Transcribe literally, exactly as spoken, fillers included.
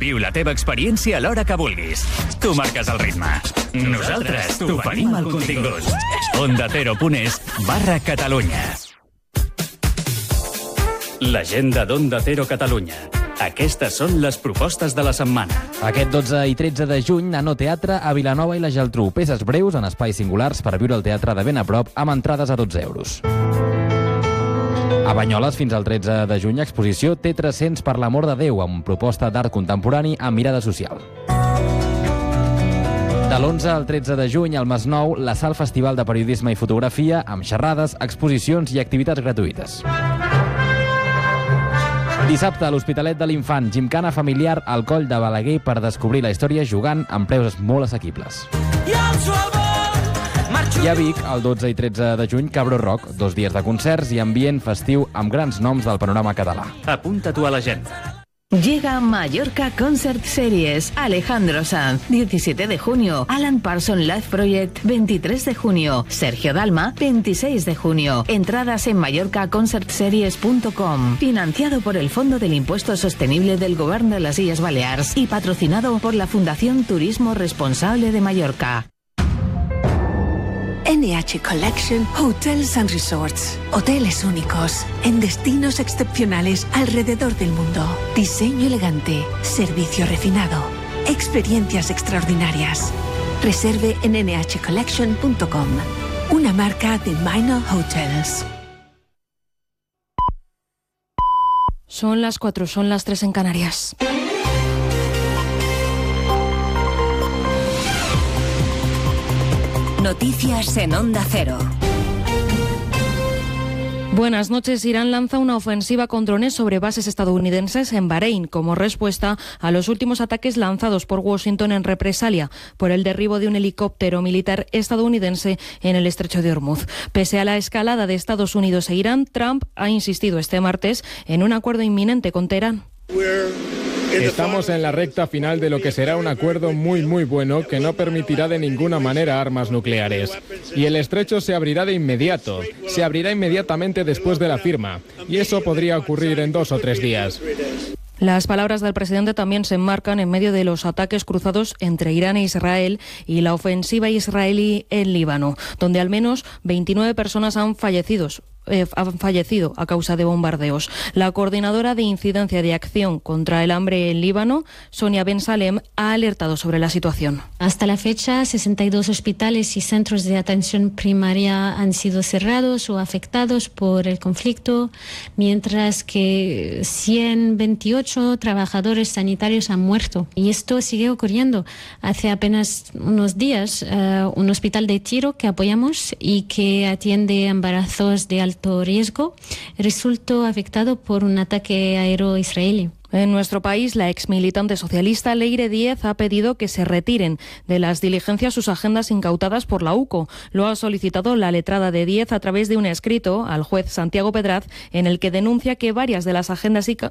Viu la teva experiència a l'hora que vulguis. Tu marques el ritme. Nosaltres t'oferim el contingut. Onda Cero punt es barra Catalunya. L'agenda d'Onda Cero Catalunya. Aquestes són les propostes de la setmana. Aquest dotze i tretze de juny, Nano Teatre a Vilanova i la Geltrú. Peces breus en espais singulars per viure el teatre de ben a prop amb entrades a dotze euros. A Banyoles, fins al tretze de juny, exposició T tres-cents per l'amor de Déu, amb proposta d'art contemporani amb mirada social. De l'onze al tretze de juny, al Masnou, la Sal Festival de Periodisme i Fotografia, amb xerrades, exposicions i activitats gratuïtes. Dissabte, a l'Hospitalet de l'Infant, gimcana familiar al Coll de Balaguer per descobrir la història jugant amb preus molt assequibles. I a Vic, el dotze i tretze de juny, Cabró Rock, dos dies de concerts i ambient festiu amb grans noms del panorama català. Apunta-t'ho a l'agenda. Llega Mallorca Concert Series. Alejandro Sanz, diecisiete de junio. Alan Parsons Live Project, veintitrés de junio. Sergio Dalma, veintiséis de junio. Entradas en mallorca concert series punto com. Financiado por el Fondo del Impuesto Sostenible del Gobierno de las Illes Baleares y patrocinado por la Fundación Turismo Responsable de Mallorca. N H Collection Hotels and Resorts. Hoteles únicos, en destinos excepcionales alrededor del mundo. Diseño elegante, servicio refinado, experiencias extraordinarias. Reserve en N H collection punto com. Una marca de Minor Hotels. Son las cuatro, son las tres en Canarias. Noticias en Onda Cero. Buenas noches. Irán lanza una ofensiva con drones sobre bases estadounidenses en Bahrein como respuesta a los últimos ataques lanzados por Washington en represalia por el derribo de un helicóptero militar estadounidense en el estrecho de Hormuz. Pese a la escalada de Estados Unidos e Irán, Trump ha insistido este martes en un acuerdo inminente con Teherán. Estamos en la recta final de lo que será un acuerdo muy muy bueno que no permitirá de ninguna manera armas nucleares. Y el estrecho se abrirá de inmediato, se abrirá inmediatamente después de la firma, y eso podría ocurrir en dos o tres días. Las palabras del presidente también se enmarcan en medio de los ataques cruzados entre Irán e Israel y la ofensiva israelí en Líbano, donde al menos veintinueve personas han fallecido. Eh, han fallecido a causa de bombardeos. La coordinadora de incidencia de acción contra el hambre en Líbano, Sonia Ben Salem, ha alertado sobre la situación. Hasta la fecha, sesenta y dos hospitales y centros de atención primaria han sido cerrados o afectados por el conflicto, mientras que ciento veintiocho trabajadores sanitarios han muerto. Y esto sigue ocurriendo. Hace apenas unos días, uh, un hospital de Tiro que apoyamos y que atiende embarazos de alto riesgo resultó afectado por un ataque aéreo israelí. En nuestro país, la exmilitante socialista Leire Díez ha pedido que se retiren de las diligencias sus agendas incautadas por la U C O. Lo ha solicitado la letrada de Díez a través de un escrito al juez Santiago Pedraz, en el que denuncia que varias de las agendas